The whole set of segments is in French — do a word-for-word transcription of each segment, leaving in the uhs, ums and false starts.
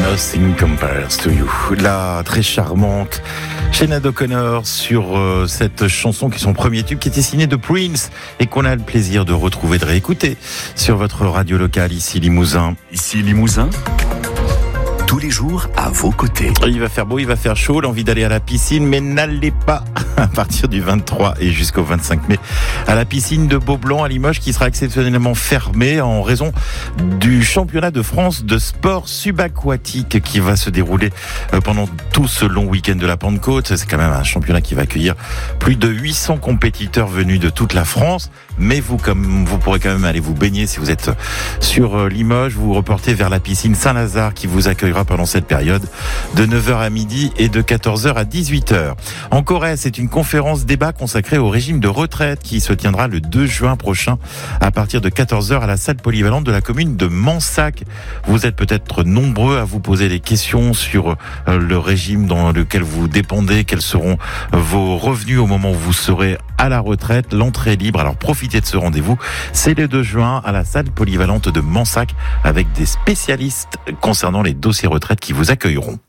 Nothing Compares to You. La très charmante Sinéad O'Connor sur euh, cette chanson qui est son premier tube, qui était signé de Prince et qu'on a le plaisir de retrouver, de réécouter sur votre radio locale ici Limousin. Ici Limousin, tous les jours à vos côtés. Il va faire beau, il va faire chaud, l'envie d'aller à la piscine, mais n'allez pas à partir du vingt-trois et jusqu'au vingt-cinq mai à la piscine de Beaublanc à Limoges, qui sera exceptionnellement fermée en raison du championnat de France de sport subaquatique qui va se dérouler pendant tout ce long week-end de la Pentecôte. C'est quand même un championnat qui va accueillir plus de huit cents compétiteurs venus de toute la France. Mais vous, comme vous pourrez quand même aller vous baigner si vous êtes sur Limoges, vous vous reportez vers la piscine Saint-Lazare qui vous accueillera pendant cette période de neuf heures à midi et de quatorze heures à dix-huit heures. En Corrèze, c'est une conférence débat consacrée au régime de retraite qui se tiendra le deux juin prochain à partir de quatorze heures à la salle polyvalente de la commune de Mansac. Vous êtes peut-être nombreux à vous poser des questions sur le régime dans lequel vous dépendez, quels seront vos revenus au moment où vous serez à la retraite. L'entrée est libre, alors profitez de ce rendez-vous. C'est le deux juin à la salle polyvalente de Mansac avec des spécialistes concernant les dossiers retraite qui vous accueilleront.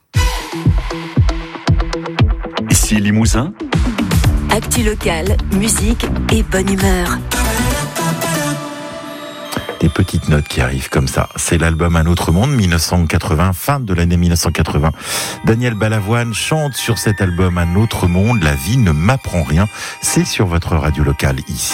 Ici Limousin, actu locale, musique et bonne humeur. Des petites notes qui arrivent comme ça. C'est l'album Un autre monde, mille neuf cent quatre-vingts, fin de l'année mille neuf cent quatre-vingts. Daniel Balavoine chante sur cet album Un autre monde, la vie ne m'apprend rien. C'est sur votre radio locale ici.